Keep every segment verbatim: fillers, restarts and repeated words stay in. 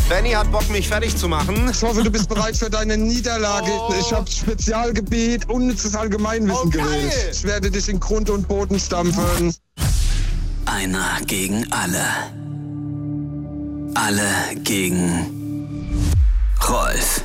Benny hat Bock, mich fertig zu machen. Ich hoffe, du bist bereit für deine Niederlage. Oh. Ich habe Spezialgebiet, unnützes Allgemeinwissen Oh, geil. gewählt. Ich werde dich in Grund und Boden stampfen. Einer gegen alle. Alle gegen Rolf.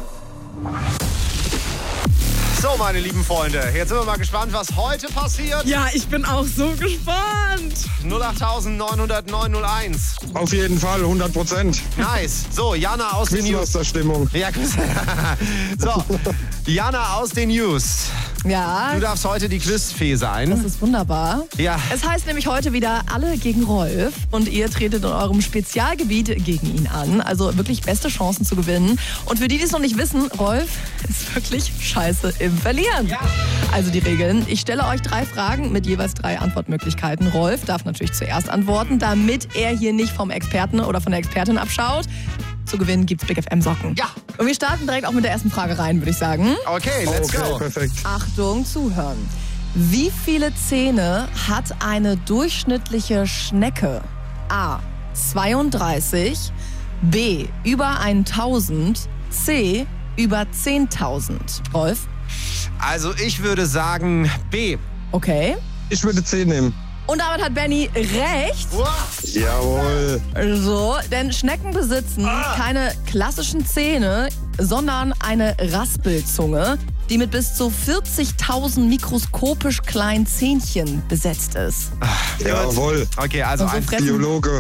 So, meine lieben Freunde, jetzt sind wir mal gespannt, was heute passiert. Ja, ich bin auch so gespannt. null acht neun null null neun null eins. Auf jeden Fall, hundert Prozent. Nice. So, Jana aus den News. Quizmaster-Stimmung. Ja, so, Jana aus den News. Ja, Du darfst heute die Quizfee sein. das ist wunderbar. Ja. Es heißt nämlich heute wieder alle gegen Rolf und ihr tretet in eurem Spezialgebiet gegen ihn an. Also wirklich beste Chancen zu gewinnen. Und für die, die es noch nicht wissen, Rolf ist wirklich scheiße im Verlieren. Ja. Also die Regeln. Ich stelle euch drei Fragen mit jeweils drei Antwortmöglichkeiten. Rolf darf natürlich zuerst antworten, damit er hier nicht vom Experten oder von der Expertin abschaut. Zu gewinnen gibt's Big F M Socken. Ja. Und wir starten direkt auch mit der ersten Frage rein, würde ich sagen. Okay, let's Okay, go. perfekt. Achtung, zuhören. Wie viele Zähne hat eine durchschnittliche Schnecke? A. zweiunddreißig, B. über tausend, C. über zehntausend. Rolf? Also ich würde sagen B. Okay. Ich würde C nehmen. Und damit hat Benny recht. Jawohl. So, denn Schnecken besitzen keine klassischen Zähne, sondern eine Raspelzunge, die mit bis zu vierzigtausend mikroskopisch kleinen Zähnchen besetzt ist. Jawohl. Okay, also Und so eins. fressen- Biologe.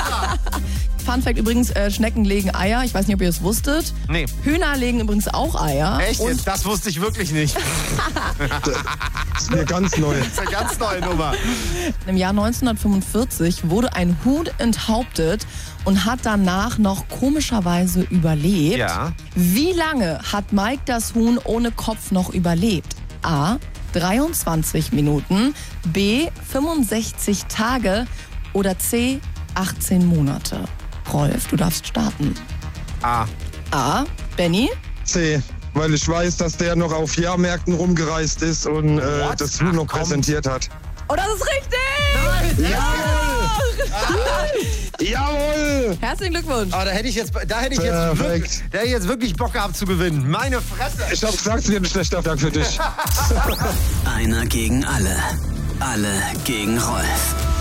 Fun Fact übrigens, äh, Schnecken legen Eier. Ich weiß nicht, ob ihr es wusstet. Nee. Hühner legen übrigens auch Eier. Echt Und jetzt? Das wusste ich wirklich nicht. Das ist mir ganz neu. Das ist eine ganz neue Nummer. im Jahr neunzehnhundertfünfundvierzig wurde ein Huhn enthauptet und hat danach noch komischerweise überlebt. Ja. Wie lange hat Mike das Huhn ohne Kopf noch überlebt? A. dreiundzwanzig Minuten, B. fünfundsechzig Tage oder C. achtzehn Monate. Rolf, du darfst starten. A. A. Benny? C. Weil ich weiß, dass der noch auf Jahrmärkten rumgereist ist und äh, What? das Huhn Ach, noch komm. präsentiert hat. Oh, das ist richtig! Jawohl! Herzlichen Glückwunsch. Aber da hätte ich jetzt, da hätte ich jetzt, Perfekt. wirklich, da hätte ich jetzt wirklich Bock gehabt zu gewinnen. Meine Fresse. Ich hab gesagt, es wird ein schlechter Tag für dich. Einer gegen alle. Alle gegen Rolf.